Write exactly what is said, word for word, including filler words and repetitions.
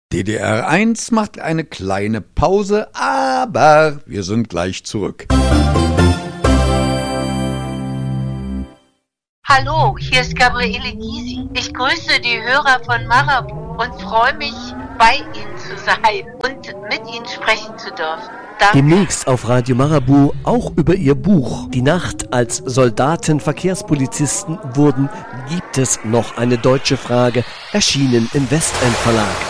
D D R eins macht eine kleine Pause, aber wir sind gleich zurück. Hallo, hier ist Gabriele Gysi. Ich grüße die Hörer von Marabu und freue mich, bei Ihnen zu sein und mit Ihnen sprechen zu dürfen. Danke. Demnächst auf Radio Marabu auch über ihr Buch Die Nacht, als Soldaten Verkehrspolizisten wurden, gibt es noch eine deutsche Frage, erschienen im Westend Verlag.